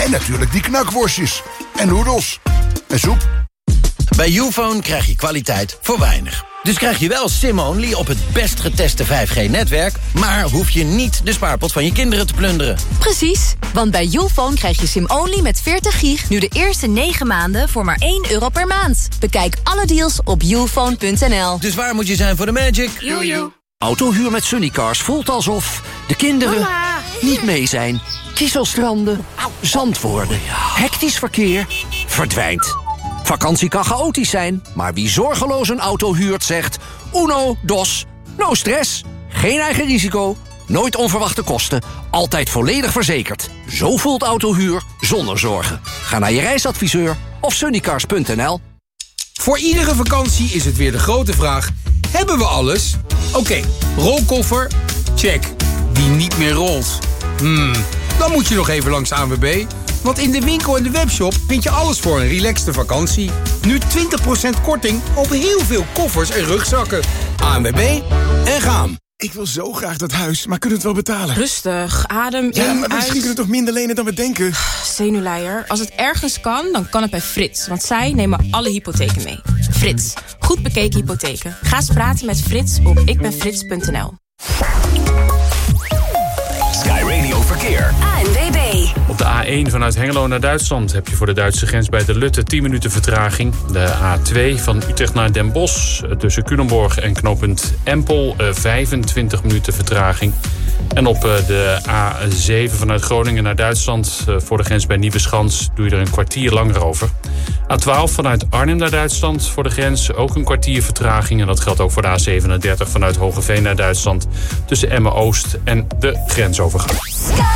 En natuurlijk die knakworstjes. En noedels. En soep. Bij Youfone krijg je kwaliteit voor weinig. Dus krijg je wel SIM-only op het best geteste 5G-netwerk... maar hoef je niet de spaarpot van je kinderen te plunderen. Precies, want bij Youfone krijg je SIM-only met 40 gig... nu de eerste 9 maanden voor maar €1 per maand. Bekijk alle deals op youfone.nl. Dus waar moet je zijn voor de magic? Jojo. Autohuur met Sunnycars voelt alsof de kinderen niet mee zijn. Kieselstranden, zand worden, hectisch verkeer, verdwijnt. Vakantie kan chaotisch zijn, maar wie zorgeloos een auto huurt zegt... Uno, dos, no stress, geen eigen risico, nooit onverwachte kosten... altijd volledig verzekerd. Zo voelt autohuur zonder zorgen. Ga naar je reisadviseur of sunnycars.nl. Voor iedere vakantie is het weer de grote vraag... hebben we alles? Oké, rolkoffer, check. Die niet meer rolt. Dan moet je nog even langs ANWB... want in de winkel en de webshop vind je alles voor een relaxte vakantie. Nu 20% korting op heel veel koffers en rugzakken. ANWB en gaan. Ik wil zo graag dat huis, maar kunnen we het wel betalen? Rustig, adem in, maar misschien kunnen we toch minder lenen dan we denken? Zenuwleier. Als het ergens kan, dan kan het bij Frits. Want zij nemen alle hypotheken mee. Frits, goed bekeken hypotheken. Ga eens praten met Frits op ikbenfrits.nl. Sky Radio Verkeer. ANWB. Op de A1 vanuit Hengelo naar Duitsland heb je voor de Duitse grens bij de Lutte 10 minuten vertraging. De A2 van Utrecht naar Den Bosch tussen Culemborg en knooppunt Empel 25 minuten vertraging. En op de A7 vanuit Groningen naar Duitsland voor de grens bij Nieuweschans doe je er een kwartier langer over. A12 vanuit Arnhem naar Duitsland voor de grens ook een kwartier vertraging. En dat geldt ook voor de A37 vanuit Hogeveen naar Duitsland tussen Emmen-Oost en de grensovergang.